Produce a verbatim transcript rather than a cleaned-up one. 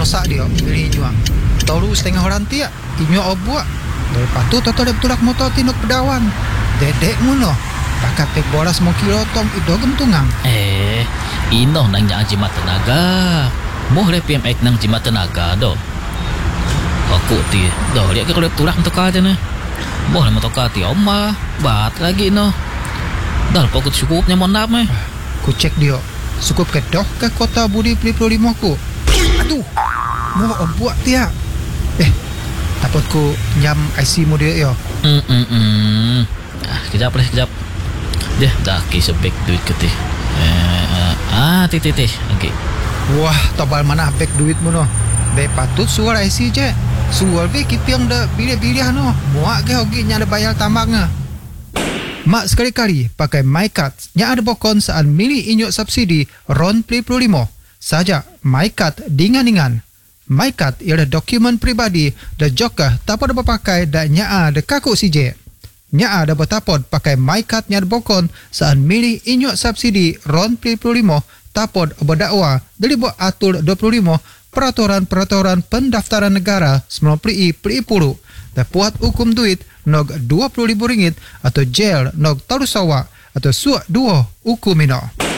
nosak dia milih inyo tahu setengah orang tiak inyo obuak dari patu toto dep tudak motor tinuk pedawan dedek muno pakat tek boras mo kilotong ido gentungang Eh ino nang nya jimat tenaga moh le P M X nang jimat tenaga do aku ti do lihat ke kalau tudak untuk aja nih moh le motor ti oma bat lagi no dal pokok cukupnya mon nap meh ku cek dia cukup ke doh ke kota Budi Peli Pelu Lima ku aduh mau obuak tiak eh takut ku nyam I C mu dia yo hmm hmm hmm ah kejap leh kejap deh dah kisah back duit ke teh eh ah teh teh teh okey wah tobal mana back duit mu no be patut suar I C je suar be kipiang da bilih-bilih no muak ke hogi nya ada bayar tambangnya mak sekali-kali pakai MyCard nya ada bokon saat milih inyo subsidi ron Peli Pelu Lima saja MyCard dingan-dingan MyCard ialah dokumen pribadi dan juga dapat dipakai dan nya ada kaku C J nya ada betapod pakai MyCard nya ada bokon saat milih inyo subsidi ron Peli Pelu Lima tapod berdakwa dari buat atur dua puluh lima peraturan-peraturan pendaftaran negara sembilan puluh dan puat hukum duit nog dua puluh ribu ringgit atau jail nog tarusawa atau suak dua hukum ino.